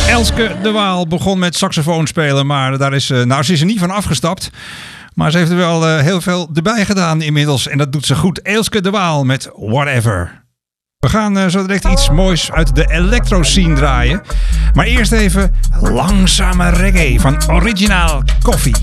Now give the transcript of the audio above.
Elske de Waal begon met saxofoon spelen, maar daar is, ze is er niet van afgestapt. Maar ze heeft er wel heel veel erbij gedaan inmiddels. En dat doet ze goed. Elske de Waal met Whatever. We gaan zo direct iets moois uit de electro-scene draaien. Maar eerst even langzame reggae van Original Coffee.